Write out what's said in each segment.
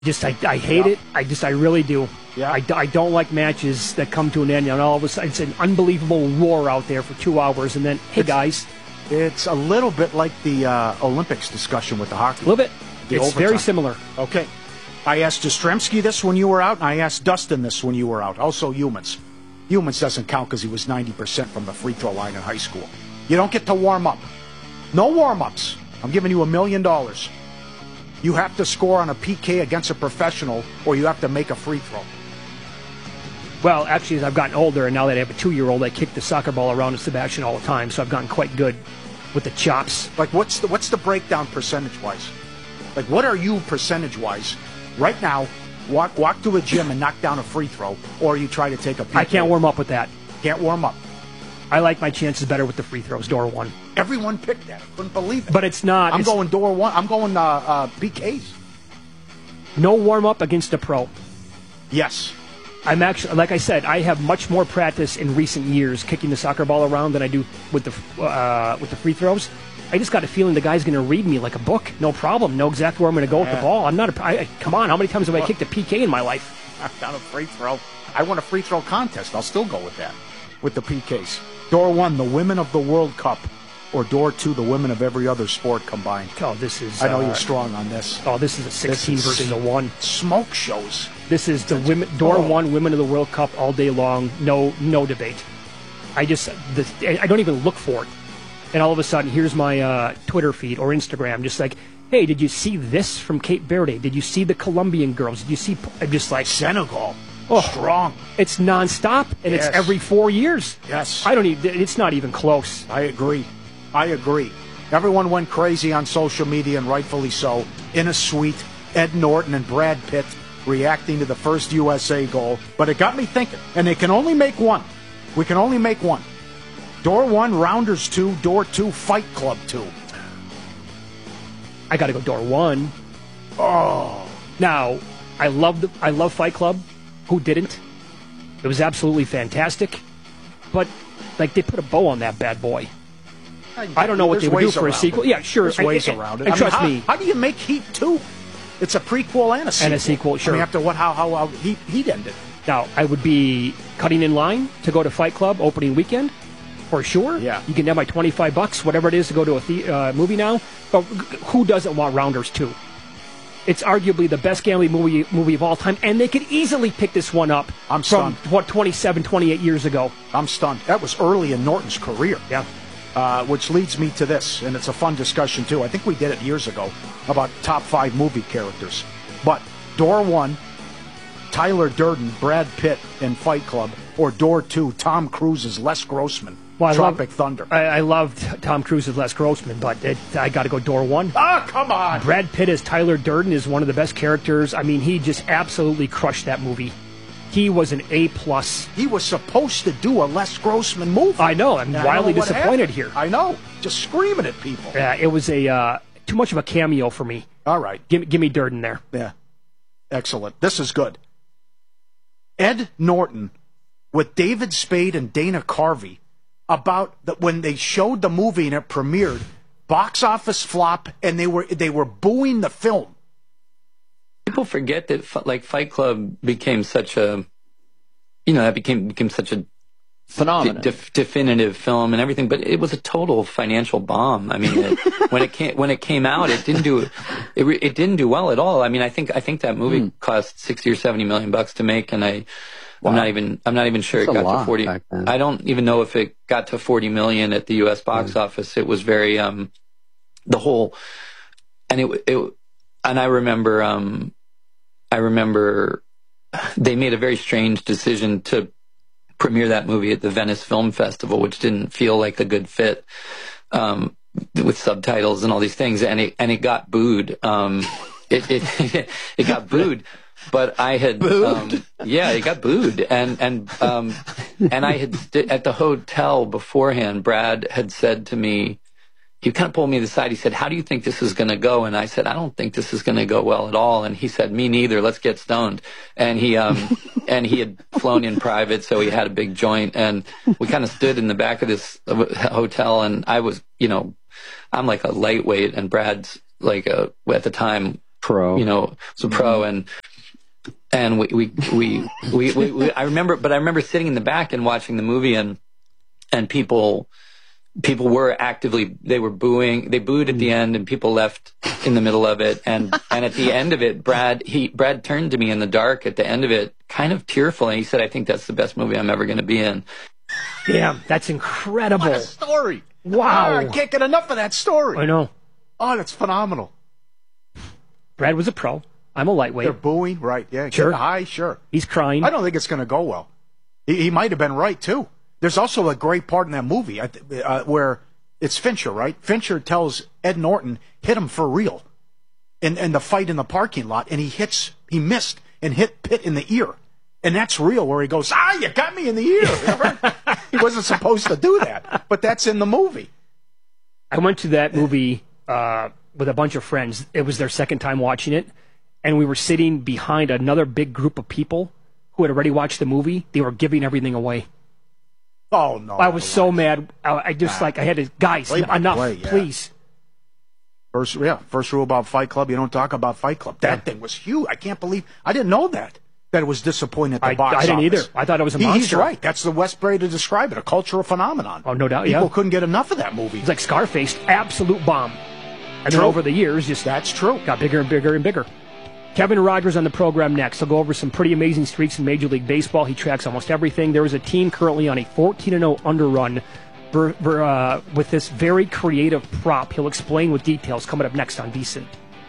I hate it. I really do. Yeah. I don't like matches that come to an end, and all of a sudden it's an unbelievable roar out there for 2 hours, and then, hey, guys. It's a little bit like the Olympics discussion with the hockey. A little bit. It's overtime. very similar. Okay. I asked Jastrzemski this when you were out, and I asked Dustin this when you were out. Also, Humans. Humans doesn't count because he was 90% from the free throw line in high school. You don't get to warm up. No warm-ups. I'm giving you $1 million. You have to score on a PK against a professional, or you have to make a free throw. Well, actually, as I've gotten older, and now that I have a 2-year-old, I kick the soccer ball around in Sebastian all the time, so I've gotten quite good with the chops. Like, what's the breakdown percentage-wise? Like, what are you percentage-wise right now? Walk to a gym and knock down a free throw, or you try to take a PK. I can't warm up with that. Can't warm up. I like my chances better with the free throws, door one. Everyone picked that. I couldn't believe it. But it's not. I'm going door one. I'm going PKs. No warm up against a pro. Yes. I'm actually, like I said, I have much more practice in recent years kicking the soccer ball around than I do with the free throws. I just got a feeling the guy's going to read me like a book. No problem. Know exactly where I'm going to go with the ball. I'm not come on, how many times have I kicked a PK in my life? Knocked down a free throw. I won a free throw contest. I'll still go with that, with the PKs. Door one, the women of the World Cup. Or door two, the women of every other sport combined. Oh, this is... I know you're strong on this. Oh, this is a 16 versus a 1. Smoke shows. This is the women, door one, women of the World Cup all day long. No debate. I don't even look for it. And all of a sudden, here's my Twitter feed or Instagram, just like, hey, did you see this from Cape Verde? Did you see the Colombian girls? Did you see... I'm just like... Senegal. Oh, strong. It's nonstop, and it's every 4 years. Yes. It's not even close. I agree. Everyone went crazy on social media, and rightfully so. In a suite, Ed Norton and Brad Pitt reacting to the first USA goal. But it got me thinking, and they can only make one. We can only make one. Door one, Rounders 2. Door 2, Fight Club 2. I got to go door one. Oh. Now, I love Fight Club. Who didn't? It was absolutely fantastic. But, like, they put a bow on that bad boy. I don't know what they would do for a sequel. Yeah, sure. There's ways around it. And trust me. How do you make Heat 2? It's a prequel and a sequel. And a sequel, sure. I mean, after how Heat ended. Now, I would be cutting in line to go to Fight Club opening weekend, for sure. Yeah. You can have my $25, whatever it is, to go to a movie now. But who doesn't want Rounders 2? It's arguably the best gambling movie of all time, and they could easily pick this one up I'm stunned. From, 27, 28 years ago. I'm stunned. That was early in Norton's career. Yeah. Which leads me to this, and it's a fun discussion, too. I think we did it years ago about top 5 movie characters. But door one, Tyler Durden, Brad Pitt in Fight Club, or door two, Tom Cruise's Les Grossman, Tropic Thunder. I loved Tom Cruise's Les Grossman, but I got to go door one. Ah, come on! Brad Pitt as Tyler Durden is one of the best characters. I mean, he just absolutely crushed that movie. He was an A+. He was supposed to do a Les Grossman movie. I know. I'm wildly disappointed here. I know. Just screaming at people. Yeah, it was too much of a cameo for me. All right. Give me Durden there. Yeah. Excellent. This is good. Ed Norton with David Spade and Dana Carvey about when they showed the movie and it premiered, box office flop, and they were booing the film. People forget that Fight Club became such a, that became such a phenomenon, definitive film and everything, but it was a total financial bomb. I mean, when it came out, it didn't do well at all. I mean, I think that movie cost $60 or $70 million to make, and I'm not even sure it got to 40. I don't even know if it got to 40 million at the U.S. box office. It was very the whole, and I remember they made a very strange decision to premiere that movie at the Venice Film Festival, which didn't feel like a good fit with subtitles and all these things, and it got booed. It got booed. But I had, it got booed, and I had at the hotel beforehand. Brad had said to me, he kind of pulled me to the side. He said, "How do you think this is going to go?" And I said, "I don't think this is going to go well at all." And he said, "Me neither. Let's get stoned." And he had flown in private, so he had a big joint, and we kind of stood in the back of this hotel, and I was, I'm like a lightweight, and Brad's like at the time. pro, and we I remember sitting in the back and watching the movie, and people were actively, they booed at the end, and people left in the middle of it, and at the end of it, Brad turned to me in the dark at the end of it, kind of tearful, and he said, "I think that's the best movie I'm ever going to be in." Damn, that's incredible. What a story. Wow. I can't get enough of that story. I know. Oh, that's phenomenal. Brad was a pro. I'm a lightweight. They're booing, right? Yeah, sure. High, sure. He's crying. I don't think it's going to go well. He might have been right, too. There's also a great part in that movie where it's Fincher, right? Fincher tells Ed Norton, hit him for real in the fight in the parking lot, and he missed and hit Pitt in the ear. And that's real, where he goes, you got me in the ear. He wasn't supposed to do that, but that's in the movie. I went to that movie with a bunch of friends. It was their second time watching it, and we were sitting behind another big group of people who had already watched the movie. They were giving everything away. Oh, no. I was so mad. I just I had to, guys, enough, please. First rule about Fight Club, you don't talk about Fight Club. That thing was huge. I can't believe, I didn't know that it was disappointing at the box office. I didn't either. I thought it was a monster. He's right. That's the best way to describe it, a cultural phenomenon. Oh, no doubt, People couldn't get enough of that movie. It's like Scarface, absolute bomb. And then over the years, that's true. Got bigger and bigger and bigger. Kevin Rogers on the program next. He'll go over some pretty amazing streaks in Major League Baseball. He tracks almost everything. There is a team currently on a 14-0 underrun with this very creative prop. He'll explain with details coming up next on VSiN.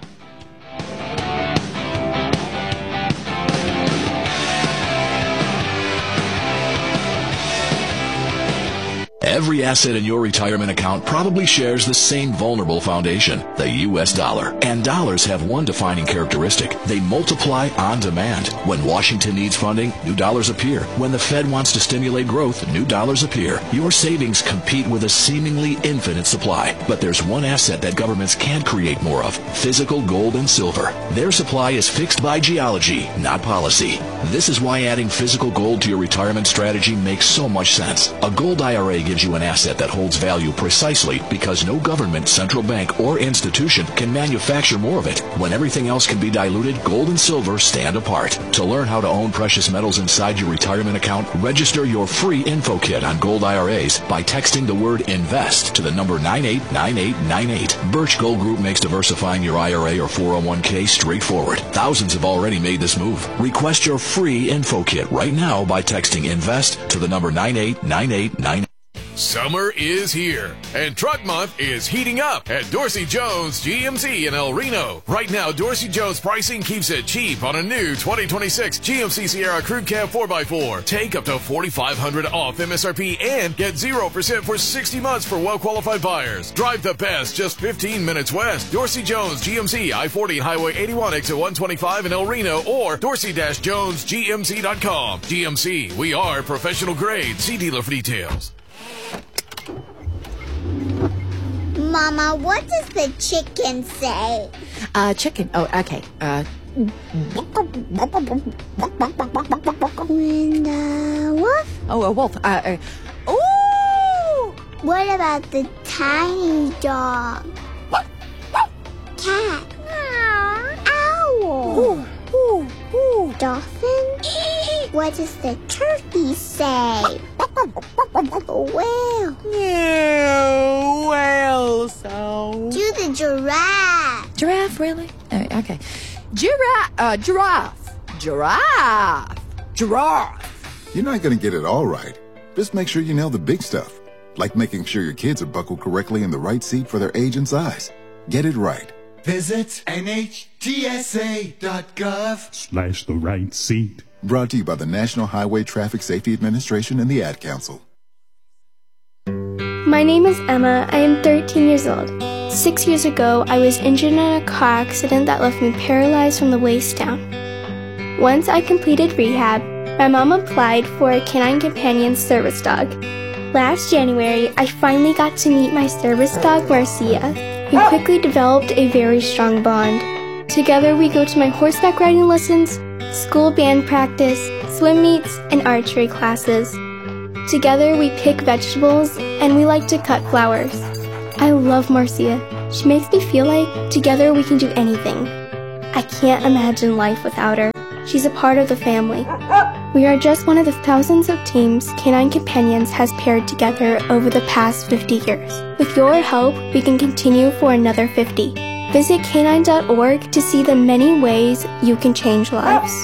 Every asset in your retirement account probably shares the same vulnerable foundation, the U.S. dollar. And dollars have one defining characteristic. They multiply on demand. When Washington needs funding, new dollars appear. When the Fed wants to stimulate growth, new dollars appear. Your savings compete with a seemingly infinite supply. But there's one asset that governments can't create more of: physical gold and silver. Their supply is fixed by geology, not policy. This is why adding physical gold to your retirement strategy makes so much sense. A gold IRA gives you an asset that holds value precisely because no government, central bank, or institution can manufacture more of it. When everything else can be diluted, gold and silver stand apart. To learn how to own precious metals inside your retirement account, register your free info kit on gold IRAs by texting the word INVEST to the number 989898. Birch Gold Group makes diversifying your IRA or 401k straightforward. Thousands have already made this move. Request your free info kit right now by texting INVEST to the number 989898. Summer is here, and Truck Month is heating up at Dorsey Jones GMC in El Reno. Right now, Dorsey Jones pricing keeps it cheap on a new 2026 GMC Sierra Crew Cab 4x4. Take up to $4,500 off MSRP and get 0% for 60 months for well-qualified buyers. Drive the best just 15 minutes west. Dorsey Jones GMC, I-40 Highway 81 exit 125 in El Reno, or dorsey-jonesgmc.com. GMC, we are professional grade. See dealer for details. Mama, what does the chicken say? Chicken. Oh, okay. And wolf? Oh, a wolf. Ooh! What about the tiny dog? Cat? Owl? Ooh. Dolphin? What does the turkey say? Whale? Yeah, whale sound. Do the giraffe. Giraffe, really? Okay. Giraffe. You're not going to get it all right. Just make sure you nail the big stuff, like making sure your kids are buckled correctly in the right seat for their age and size. Get it right. Visit NHTSA.gov/the right seat. Brought to you by the National Highway Traffic Safety Administration and the Ad Council. My name is Emma. I am 13 years old. 6 years ago, I was injured in a car accident that left me paralyzed from the waist down. Once I completed rehab, my mom applied for a Canine Companion service dog. Last January, I finally got to meet my service dog, Marcia. We quickly developed a very strong bond. Together, we go to my horseback riding lessons, school band practice, swim meets, and archery classes. Together, we pick vegetables, and we like to cut flowers. I love Marcia. She makes me feel like together we can do anything. I can't imagine life without her. She's a part of the family. We are just one of the thousands of teams Canine Companions has paired together over the past 50 years. With your help, we can continue for another 50. Visit canine.org to see the many ways you can change lives.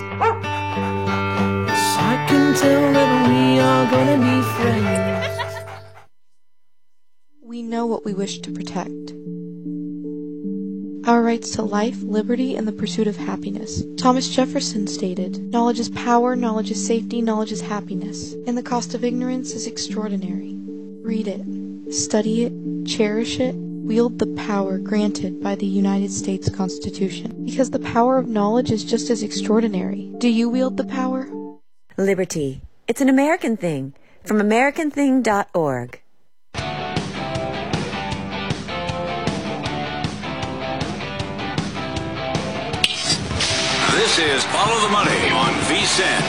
I can tell that we are gonna be friends. We know what we wish to protect. Our rights to life, liberty, and the pursuit of happiness. Thomas Jefferson stated, "Knowledge is power, knowledge is safety, knowledge is happiness, and the cost of ignorance is extraordinary." Read it, study it, cherish it, wield the power granted by the United States Constitution, because the power of knowledge is just as extraordinary. Do you wield the power? Liberty. It's an American thing. From AmericanThing.org. This is Follow the Money on VSiN.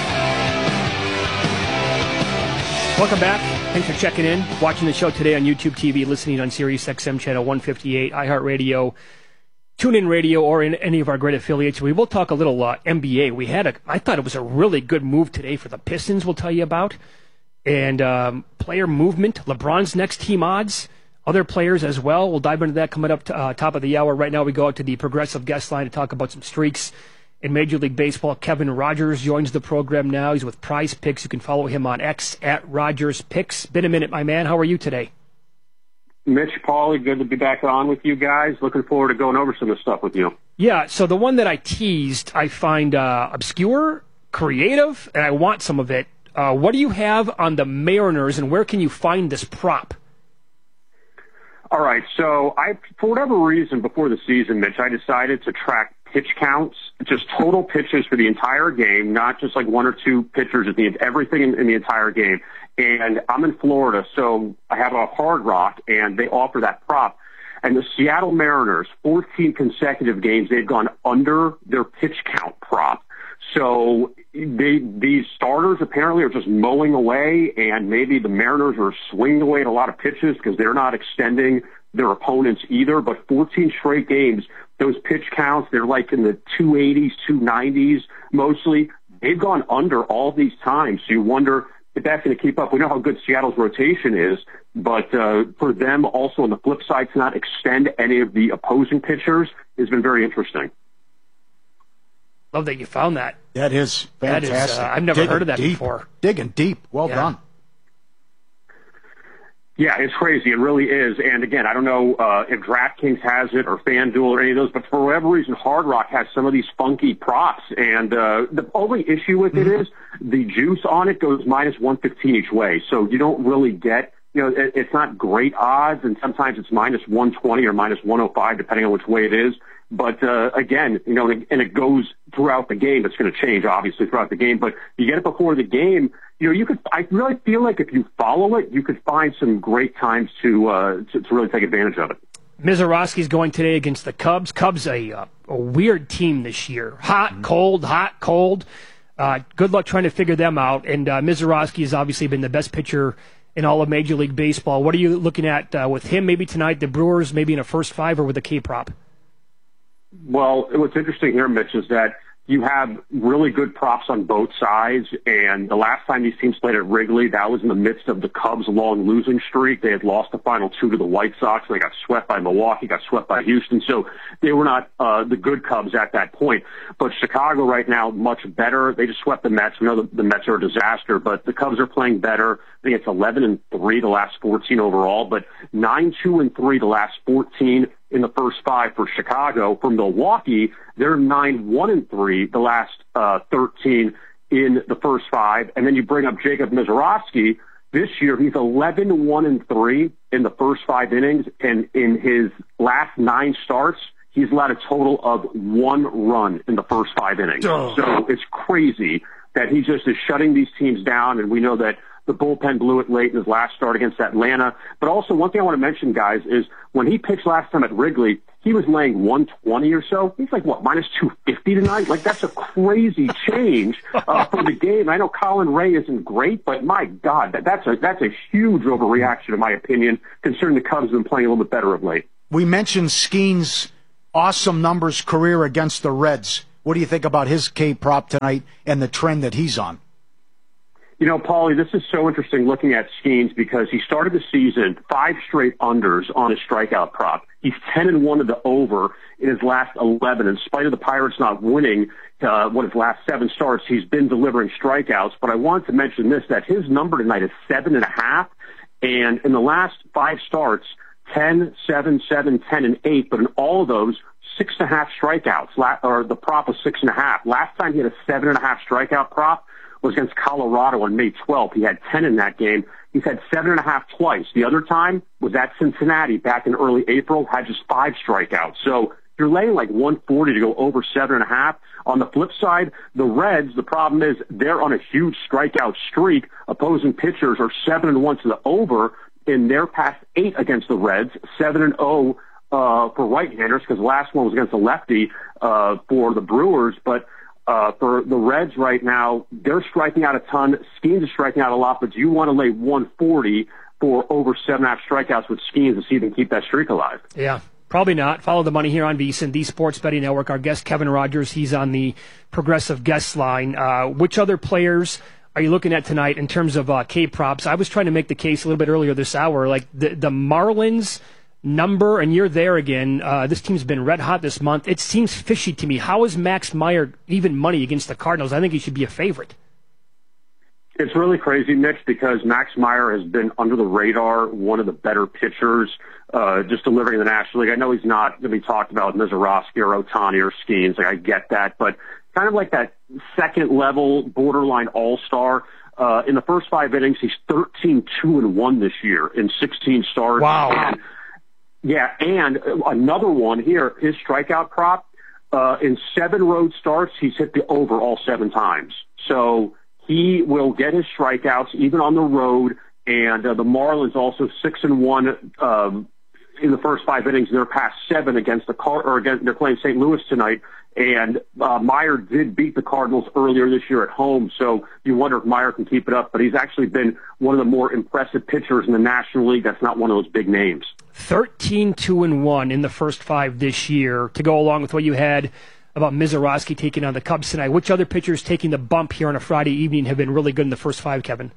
Welcome back. Thanks for checking in, watching the show today on YouTube TV, listening on Sirius XM channel 158, iHeartRadio, TuneIn Radio, or in any of our great affiliates. We will talk a little NBA. I thought it was a really good move today for the Pistons, we'll tell you about. And player movement, LeBron's next team odds, other players as well. We'll dive into that coming up top of the hour. Right now we go out to the Progressive guest line to talk about some streaks in Major League Baseball. Kevin Rogers joins the program now. He's with Prize Picks. You can follow him on X at Rogers Picks. Been a minute, my man. How are you today? Mitch, Paulie, good to be back on with you guys. Looking forward to going over some of this stuff with you. Yeah, so the one that I teased, I find obscure, creative, and I want some of it. What do you have on the Mariners, and where can you find this prop? All right, so for whatever reason, before the season, Mitch, I decided to track pitch counts, just total pitches for the entire game, not just like one or two pitchers, everything in the entire game. And I'm in Florida, so I have a Hard Rock, and they offer that prop. And the Seattle Mariners, 14 consecutive games, they've gone under their pitch count prop. So these starters apparently are just mowing away, and maybe the Mariners are swinging away at a lot of pitches because they're not extending their opponents either. But 14 straight games, those pitch counts, they're like in the 280s, 290s mostly. They've gone under all these times. So you wonder if that's going to keep up. We know how good Seattle's rotation is, but for them also on the flip side to not extend any of the opposing pitchers has been very interesting. Love that you found that. That is fantastic. That is, I've never heard of that before. Digging deep. Well done. Yeah, it's crazy. It really is. And again, I don't know if DraftKings has it or FanDuel or any of those, but for whatever reason, Hard Rock has some of these funky props. And the only issue with it is the juice on it goes minus 115 each way. So you don't really get, it's not great odds, and sometimes it's minus 120 or minus 105, depending on which way it is. But again, and it goes throughout the game. It's going to change, obviously, throughout the game. But you get it before the game. I really feel like if you follow it, you could find some great times to really take advantage of it. Mizorowski's going today against the Cubs. Cubs a weird team this year. Hot, cold, hot, cold. Good luck trying to figure them out. And Mizorowski has obviously been the best pitcher in all of Major League Baseball. What are you looking at with him maybe tonight, the Brewers, maybe in a first five, or with a K-prop? Well, what's interesting here, Mitch, is that you have really good props on both sides, and the last time these teams played at Wrigley, that was in the midst of the Cubs' long losing streak. They had lost the final two to the White Sox. They got swept by Milwaukee, got swept by Houston, so they were not the good Cubs at that point. But Chicago right now, much better. They just swept the Mets. We know the Mets are a disaster, but the Cubs are playing better. I think it's 11-3 the last 14 overall, but 9-2-3 the last 14 in the first five for Chicago. For Milwaukee, they're 9-1-3 the last 13 in the first five. And then you bring up Jacob Mizorowski. This year, he's 11-1-3 in the first 5 innings. And in his last 9 starts, he's allowed a total of 1 run in the first 5 innings. Oh. So it's crazy that he just is shutting these teams down. And we know that the bullpen blew it late in his last start against Atlanta. But also, one thing I want to mention, guys, is when he pitched last time at Wrigley, he was laying 120 or so. He's like, what, minus 250 tonight? Like, that's a crazy change for the game. I know Colin Ray isn't great, but my God, that's a huge overreaction, in my opinion, considering the Cubs have been playing a little bit better of late. We mentioned Skeens awesome numbers career against the Reds. What do you think about his K prop tonight and the trend that he's on? You know, Paulie, this is so interesting looking at Skeens because he started the season 5 straight unders on his strikeout prop. He's 10-1 to the over in his last 11. In spite of the Pirates not winning his last 7 starts, he's been delivering strikeouts. But I wanted to mention this, that his number tonight is 7.5. And in the last 5 starts, 10, 7, 7, 10, and 8. But in all of those, 6.5 strikeouts, or the prop was 6.5. Last time he had a 7.5 strikeout prop was against Colorado on May 12th. He had 10 in that game. He's had 7.5 twice. The other time was at Cincinnati back in early April, had just 5 strikeouts. So you're laying like 140 to go over 7.5. On the flip side, the Reds, the problem is they're on a huge strikeout streak. Opposing pitchers are 7-1 to the over in their past 8 against the Reds, 7-0 for right-handers because the last one was against a lefty for the Brewers. But for the Reds right now, they're striking out a ton. Skeens is striking out a lot, but do you want to lay 140 for over 7.5 strikeouts with Skeens to see if he can keep that streak alive? Yeah, probably not. Follow the money here on VSiN, the Sports Betting Network. Our guest, Kevin Rogers, he's on the Progressive Guest line. Which other players are you looking at tonight in terms of K-props? I was trying to make the case a little bit earlier this hour, like the Marlins number, and you're there again. This team's been red hot this month. It seems fishy to me. How is Max Meyer even money against the Cardinals? I think he should be a favorite. It's really crazy, Mitch, because Max Meyer has been under the radar, one of the better pitchers, just delivering in the National League. I know he's not going to be talked about Mizorowski or Ohtani or Skeens. Like, I get that, but kind of like that second-level borderline all-star. In the first 5 innings, he's 13-2-1 this year in 16 starts. Wow. And another one here, his strikeout prop, in 7 road starts, he's hit the over all 7 times. So he will get his strikeouts even on the road, and the Marlins also 6-1 in the first 5 innings. They're past 7 against they're playing St. Louis tonight, and Meyer did beat the Cardinals earlier this year at home, so you wonder if Meyer can keep it up, but he's actually been one of the more impressive pitchers in the National League. That's not one of those big names. 13-2-1 in the first 5 this year, to go along with what you had about Mizorowski taking on the Cubs tonight. Which other pitchers taking the bump here on a Friday evening have been really good in the first 5, Kevin?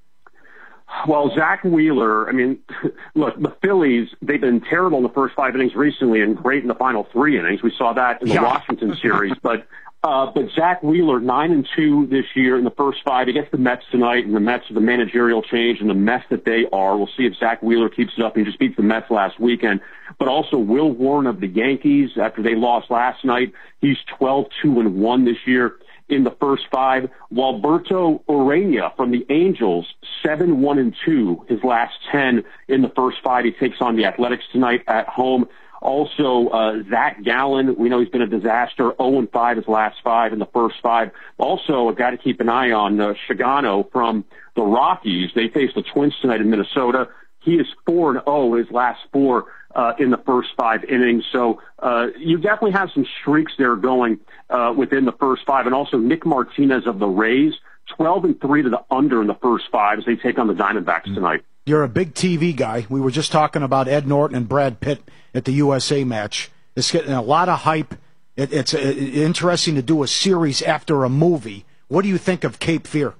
Well, Zach Wheeler, I mean, look, the Phillies, they've been terrible in the first 5 innings recently and great in the final 3 innings. We saw that in the Washington series. But Zach Wheeler, 9-2 this year in the first 5 against the Mets tonight, and the Mets are the managerial change and the mess that they are. We'll see if Zach Wheeler keeps it up. He just beat the Mets last weekend. But also Will Warren of the Yankees, after they lost last night, he's 12-2-1 this year in the first 5. Walberto Urania from the Angels, 7-1-2 his last 10 in the first 5. He takes on the Athletics tonight at home. Also, Zach Gallen, we know he's been a disaster, 0-5 his last 5 in the first 5. Also, I've got to keep an eye on Shigano from the Rockies. They face the Twins tonight in Minnesota. He is 4-0 his last 4 in the first 5 innings. So you definitely have some streaks there going within the first 5. And also Nick Martinez of the Rays, 12-3 to the under in the first 5 as they take on the Diamondbacks tonight. You're a big TV guy. We were just talking about Ed Norton and Brad Pitt at the USA match. It's getting a lot of hype. It's interesting to do a series after a movie. What do you think of Cape Fear?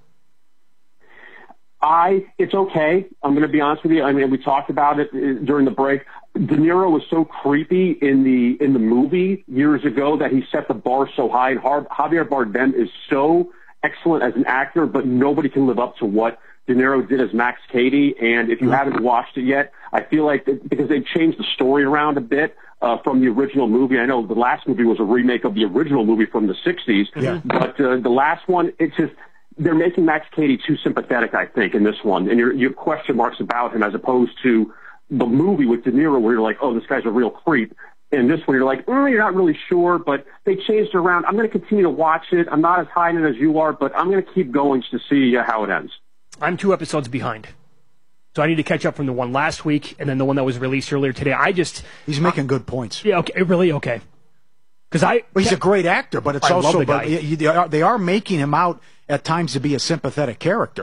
It's okay. I'm going to be honest with you. I mean, we talked about it during the break. De Niro was so creepy in the movie years ago that he set the bar so high. And Javier Bardem is so excellent as an actor, but nobody can live up to what De Niro did as Max Cady. And if you haven't watched it yet, I feel like because they've changed the story around a bit from the original movie. I know the last movie was a remake of the original movie from the 60s, but the last one, it's just they're making Max Cady too sympathetic, I think, in this one. And you have question marks about him as opposed to the movie with De Niro where you're like, oh, this guy's a real creep. And this one, you're like, you're not really sure, but they changed it around. I'm going to continue to watch it. I'm not as high in it as you are, but I'm going to keep going to see how it ends. I'm 2 episodes behind. So I need to catch up from the one last week and then the one that was released earlier today. He's making good points. Yeah, okay, really okay. He's a great actor, but it's I also love the guy. they are making him out at times to be a sympathetic character.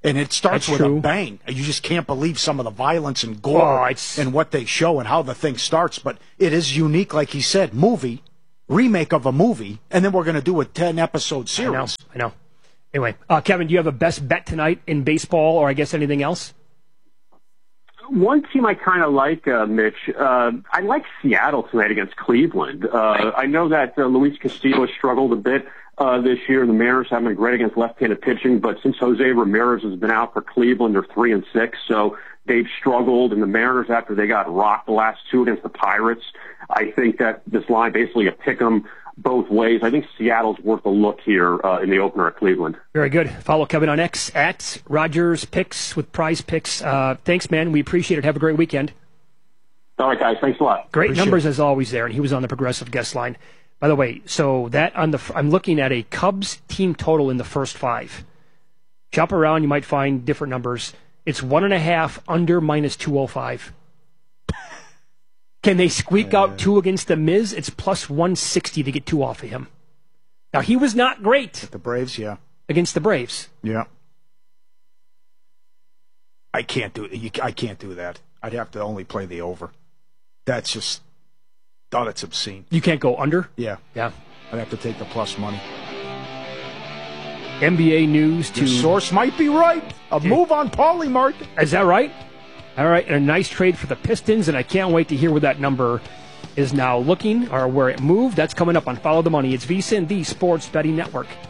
And it starts That's with true. a bang. You just can't believe some of the violence and gore and what they show and how the thing starts. But it is unique, like he said, remake of a movie, and then we're going to do a 10-episode series. I know. Anyway, Kevin, do you have a best bet tonight in baseball, or I guess anything else? One team I kind of like, Mitch, I like Seattle tonight against Cleveland. I know that Luis Castillo has struggled a bit this year. The Mariners haven't been great against left-handed pitching, but since Jose Ramirez has been out for Cleveland, they're 3-6, so they've struggled. And the Mariners, after they got rocked the last two against the Pirates, I think that this line basically a pick 'em both ways. I think Seattle's worth a look here in the opener at Cleveland. Very good. Follow Kevin on X at Rogers Picks with Prize Picks. Thanks, man. We appreciate it. Have a great weekend. All right, guys. Thanks a lot. Great Appreciate numbers it. as always there, and he was on the Progressive guest line. By the way, so that I'm looking at a Cubs team total in the first 5. Shop around, you might find different numbers. It's 1.5 under -205. Can they squeak out 2 against the Miz? It's plus 160 to get 2 off of him. Now, he was not great. The Braves, yeah. Against the Braves. Yeah. I can't do that. I'd have to only play the over. That's just, it's obscene. You can't go under? Yeah. Yeah. I'd have to take the plus money. NBA news to... Your source might be right. A move on Paulie market. Is that right? All right, and a nice trade for the Pistons, and I can't wait to hear where that number is now looking or where it moved. That's coming up on Follow the Money. It's VSiN, the Sports Betting Network.